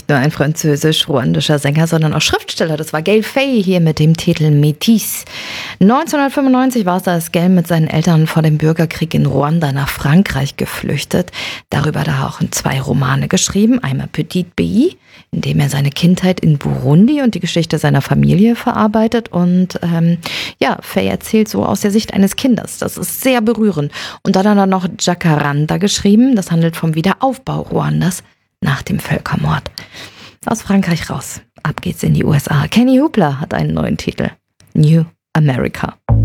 nur ein französisch-ruandischer Sänger, sondern auch Schriftsteller. Das war Gaël Faye hier mit dem Titel Métis. 1995 war es, da ist Gaël mit seinen Eltern vor dem Bürgerkrieg in Ruanda nach Frankreich geflüchtet. Darüber hat er auch 2 Romane geschrieben. Einmal Petit Pays, in dem er seine Kindheit in Burundi und die Geschichte seiner Familie verarbeitet. Und Faye erzählt so aus der Sicht eines Kindes. Das ist sehr berührend. Und dann hat er noch Jacaranda geschrieben. Das handelt vom Wiederaufbau Ruandas nach dem Völkermord. Aus Frankreich raus. Ab geht's in die USA. Kenny Hoopla hat einen neuen Titel. New America.